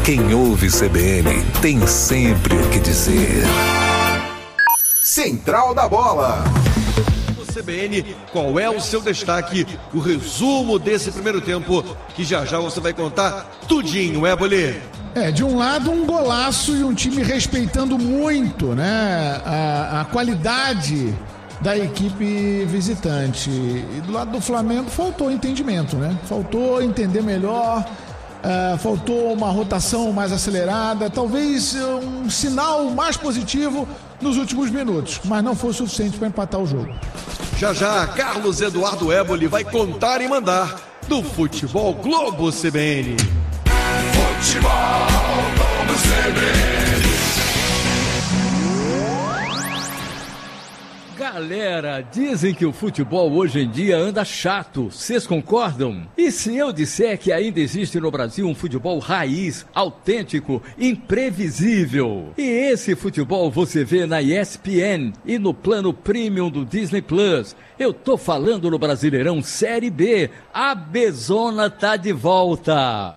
Quem ouve CBN tem sempre o que dizer. Central da Bola. CBN, qual é o seu destaque? O resumo desse primeiro tempo, que já você vai contar tudinho, Éboli? De um lado um golaço e um time respeitando muito, né, a qualidade da equipe visitante. E do lado do Flamengo faltou entendimento, né? Faltou entender melhor, faltou uma rotação mais acelerada, talvez um sinal mais positivo nos últimos minutos, mas não foi o suficiente para empatar o jogo. Já, Carlos Eduardo Éboli vai contar e mandar do Futebol Globo CBN. Futebol Globo CBN. Galera, dizem que o futebol hoje em dia anda chato. Vocês concordam? E se eu disser que ainda existe no Brasil um futebol raiz, autêntico, imprevisível? E esse futebol você vê na ESPN e no plano premium do Disney Plus. Eu tô falando no Brasileirão Série B. A Bezona tá de volta.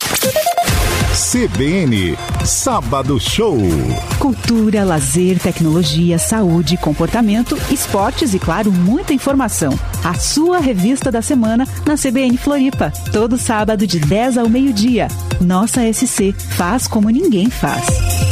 CBN Sábado Show. Cultura, lazer, tecnologia, saúde, comportamento, esportes e, claro, muita informação. A sua revista da semana na CBN Floripa. Todo sábado de 10 ao meio-dia. Nossa SC faz como ninguém faz.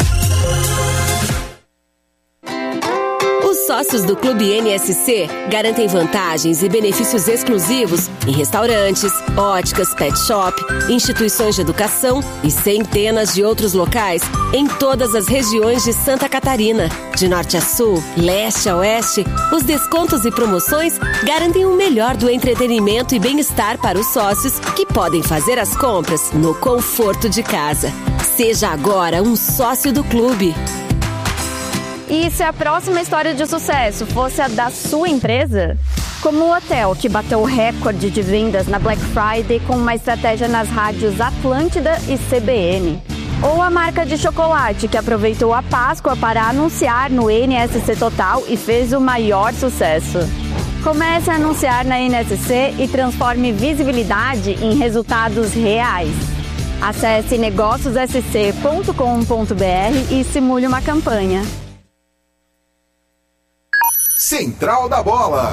Os sócios do Clube NSC garantem vantagens e benefícios exclusivos em restaurantes, óticas, pet shop, instituições de educação e centenas de outros locais em todas as regiões de Santa Catarina. De norte a sul, leste a oeste, os descontos e promoções garantem o melhor do entretenimento e bem-estar para os sócios que podem fazer as compras no conforto de casa. Seja agora um sócio do clube. E se a próxima história de sucesso fosse a da sua empresa? Como o hotel que bateu o recorde de vendas na Black Friday com uma estratégia nas rádios Atlântida e CBN. Ou a marca de chocolate que aproveitou a Páscoa para anunciar no NSC Total e fez o maior sucesso. Comece a anunciar na NSC e transforme visibilidade em resultados reais. Acesse negóciossc.com.br e simule uma campanha. Central da Bola.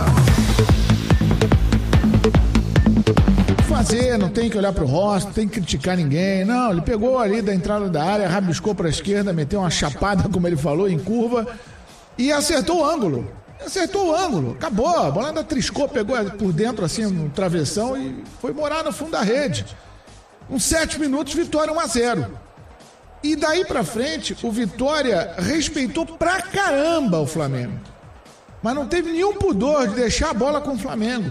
Não tem que olhar pro rosto, não tem que criticar ninguém. Não, ele pegou ali da entrada da área, rabiscou pra esquerda, meteu uma chapada, como ele falou, em curva e acertou o ângulo. Acabou, a bola ainda triscou, pegou por dentro assim no travessão e foi morar no fundo da rede. Com 7 minutos, Vitória 1-0. E daí pra frente, o Vitória respeitou pra caramba o Flamengo. Mas não teve nenhum pudor de deixar a bola com o Flamengo.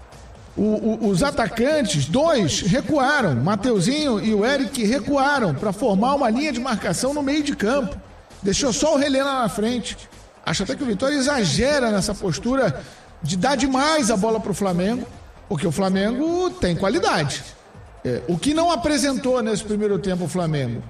Os atacantes, 2, recuaram. Mateuzinho e o Eric recuaram para formar uma linha de marcação no meio de campo. Deixou só o Relena na frente. Acho até que o Vitória exagera nessa postura de dar demais a bola para o Flamengo, porque o Flamengo tem qualidade. O que não apresentou nesse primeiro tempo o Flamengo?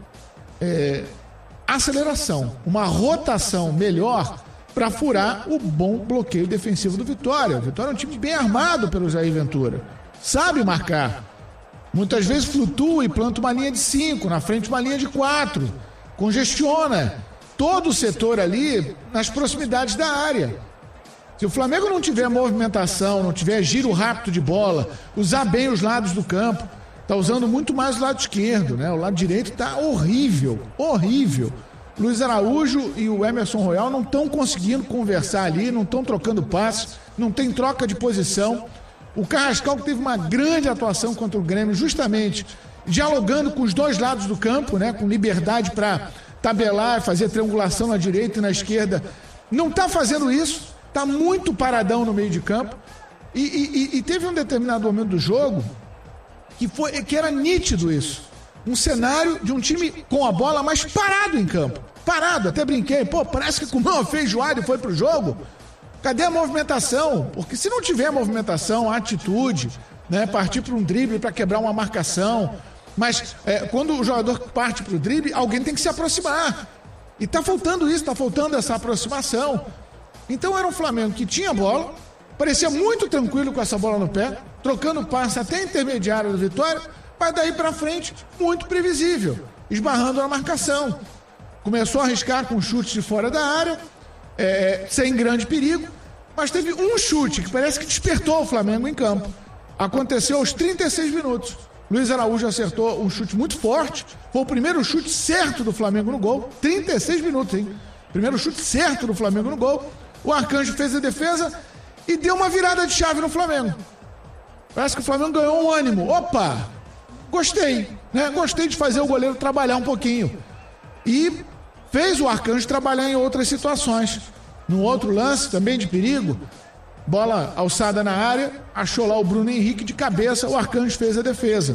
Aceleração, uma rotação melhor para furar o bom bloqueio defensivo do Vitória. O Vitória é um time bem armado pelo Jair Ventura. Sabe marcar. Muitas vezes flutua e planta uma linha de 5, na frente uma linha de 4. Congestiona todo o setor ali nas proximidades da área. Se o Flamengo não tiver movimentação, não tiver giro rápido de bola, usar bem os lados do campo, tá usando muito mais o lado esquerdo, né? O lado direito tá horrível. Luiz Araújo e o Emerson Royal não estão conseguindo conversar ali, não estão trocando passes, não tem troca de posição. O Carrascal, que teve uma grande atuação contra o Grêmio, justamente dialogando com os dois lados do campo, né, com liberdade para tabelar, fazer triangulação na direita e na esquerda, não está fazendo isso, está muito paradão no meio de campo. E teve um determinado momento do jogo que era nítido isso. Um cenário de um time com a bola, mas parado em campo. Parado, até brinquei. Parece que comeu uma feijoada e foi pro jogo. Cadê a movimentação? Porque se não tiver movimentação, atitude, né, partir para um drible para quebrar uma marcação. Mas quando o jogador parte pro drible, alguém tem que se aproximar. E tá faltando isso, tá faltando essa aproximação. Então era um Flamengo que tinha bola, parecia muito tranquilo com essa bola no pé, trocando passe até a intermediária do Vitória, mas daí pra frente, muito previsível. esbarrando na marcação. Começou a arriscar com chutes de fora da área, sem grande perigo, mas teve um chute que parece que despertou o Flamengo em campo. Aconteceu aos 36 minutos. Luiz Araújo acertou um chute muito forte, foi o primeiro chute certo do Flamengo no gol, 36 minutos, hein? Primeiro chute certo do Flamengo no gol. O Arcanjo fez a defesa e deu uma virada de chave no Flamengo. Parece que o Flamengo ganhou um ânimo. Opa! Gostei, né? Gostei de fazer o goleiro trabalhar um pouquinho. E fez o Arcanjo trabalhar em outras situações. No outro lance, também de perigo, bola alçada na área, achou lá o Bruno Henrique de cabeça, o Arcanjo fez a defesa.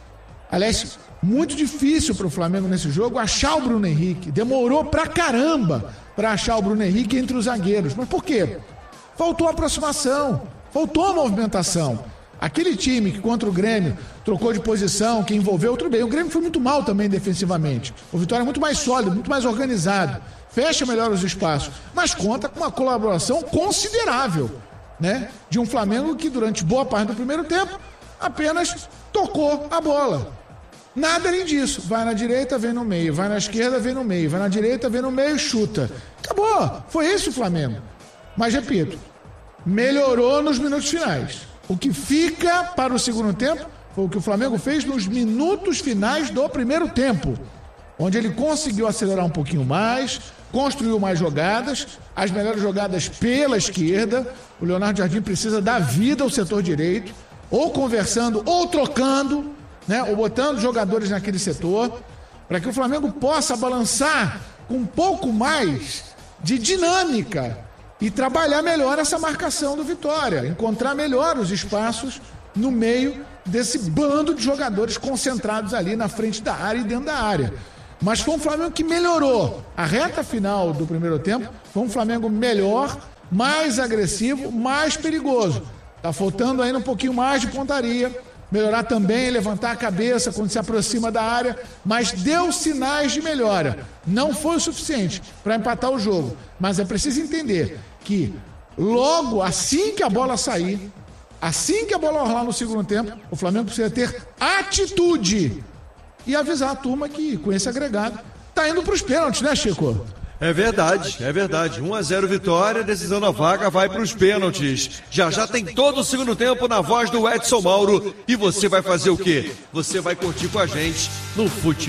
Aliás, muito difícil para o Flamengo nesse jogo achar o Bruno Henrique. Demorou pra caramba para achar o Bruno Henrique entre os zagueiros. Mas por quê? Faltou aproximação, faltou movimentação. Aquele time que contra o Grêmio trocou de posição, que envolveu, tudo bem. O Grêmio foi muito mal também defensivamente. O Vitória é muito mais sólido, muito mais organizado. Fecha melhor os espaços, mas conta com uma colaboração considerável, né? De um Flamengo que durante boa parte do primeiro tempo apenas tocou a bola. Nada além disso. Vai na direita, vem no meio. Vai na esquerda, vem no meio. Vai na direita, vem no meio, chuta. Acabou. Foi esse o Flamengo. Mas, repito, melhorou nos minutos finais. O que fica para o segundo tempo foi o que o Flamengo fez nos minutos finais do primeiro tempo, onde ele conseguiu acelerar um pouquinho mais, construiu mais jogadas, as melhores jogadas pela esquerda. O Leonardo Jardim precisa dar vida ao setor direito, ou conversando, ou trocando, né, ou botando jogadores naquele setor, para que o Flamengo possa balançar com um pouco mais de dinâmica e trabalhar melhor essa marcação do Vitória, encontrar melhor os espaços no meio desse bando de jogadores concentrados ali na frente da área e dentro da área. Mas foi um Flamengo que melhorou. A reta final do primeiro tempo foi um Flamengo melhor, mais agressivo, mais perigoso. Tá faltando ainda um pouquinho mais de pontaria, melhorar também, levantar a cabeça quando se aproxima da área, mas deu sinais de melhora. Não foi o suficiente para empatar o jogo, mas é preciso entender que logo assim que a bola sair, assim que a bola rolar no segundo tempo, o Flamengo precisa ter atitude e avisar a turma que com esse agregado tá indo para os pênaltis, né, Chico? É verdade, é verdade. 1-0 Vitória, decisão da vaga vai para os pênaltis. Já tem todo o segundo tempo na voz do Edson Mauro. E você vai fazer o quê? Você vai curtir com a gente no Futebol